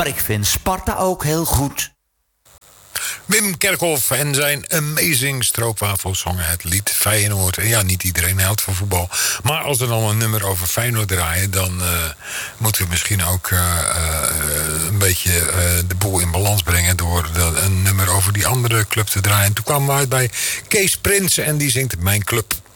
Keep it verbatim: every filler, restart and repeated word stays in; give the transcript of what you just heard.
ik vind Sparta ook heel goed. Wim Kerkhoff en zijn Amazing Stroopwafels zongen het lied Feyenoord. En ja, niet iedereen houdt van voetbal. Maar als we dan een nummer over Feyenoord draaien... dan uh, moeten we misschien ook uh, uh, een beetje uh, de boel in balans brengen... door de, een nummer over die andere club te draaien. En toen kwamen we uit bij Kees Prins en die zingt Mijn Club.